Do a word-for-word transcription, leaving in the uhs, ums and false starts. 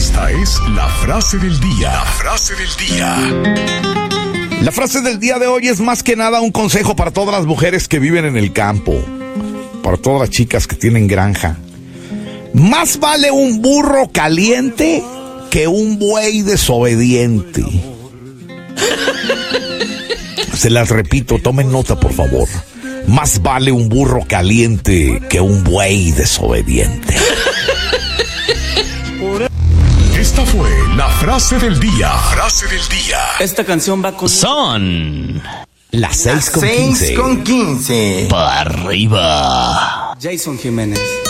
Esta es la frase del día. La frase del día. La frase del día de hoy es más que nada un consejo para todas las mujeres que viven en el campo, para todas las chicas que tienen granja. Más vale un burro caliente que un buey desobediente. Se las repito, tomen nota, por favor. Más vale un burro caliente que un buey desobediente. Esta fue la frase del día. Frase del día. Esta canción va con... Son las seis con quince. con quince. para arriba. Jason Jiménez.